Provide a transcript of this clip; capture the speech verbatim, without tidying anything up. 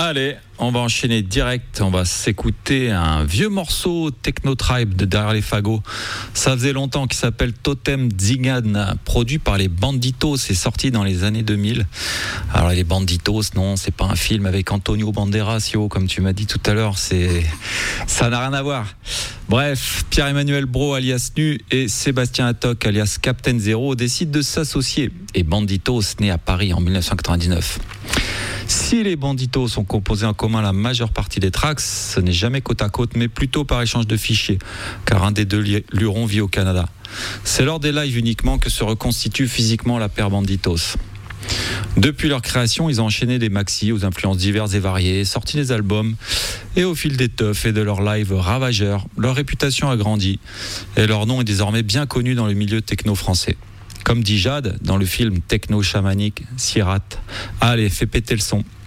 Allez, on va enchaîner direct. On va s'écouter un vieux morceau Techno Tribe de Derrière les Fagots. Ça faisait longtemps, qui s'appelle Totem Zingan, produit par les Banditos. C'est sorti dans les années deux mille. Alors les Banditos, non, c'est pas un film avec Antonio Banderas, yo, comme tu m'as dit tout à l'heure. C'est, ça n'a rien à voir. Bref, Pierre-Emmanuel Brault alias Nu et Sébastien Hattock alias Captain Zero décident de s'associer. Et Banditos naît à Paris en dix-neuf cent quatre-vingt-dix-neuf. Si les Banditos ont composé en commun la majeure partie des tracks, ce n'est jamais côte à côte, mais plutôt par échange de fichiers, car un des deux lurons vit au Canada. C'est lors des lives uniquement que se reconstitue physiquement la paire Banditos. Depuis leur création, ils ont enchaîné des maxis aux influences diverses et variées, sorti des albums, et au fil des teufs et de leurs lives ravageurs, leur réputation a grandi, et leur nom est désormais bien connu dans le milieu techno français. Comme dit Jade dans le film techno chamanique Sirat, allez, fais péter le son.